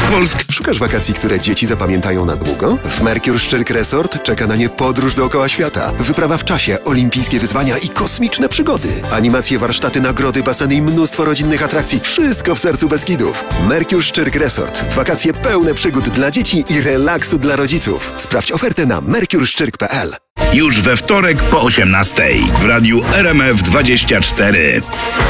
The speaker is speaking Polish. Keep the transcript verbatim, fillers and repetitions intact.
Polsk. Szukasz wakacji, które dzieci zapamiętają na długo? W Mercure Szczyrk Resort czeka na nie podróż dookoła świata. Wyprawa w czasie, olimpijskie wyzwania i kosmiczne przygody. Animacje, warsztaty, nagrody, baseny i mnóstwo rodzinnych atrakcji. Wszystko w sercu Beskidów. Mercure Szczyrk Resort. Wakacje pełne przygód dla dzieci i relaksu dla rodziców. Sprawdź ofertę na mercure szczyrk kropka p l. Już we wtorek po osiemnastej w radiu R M F dwadzieścia cztery.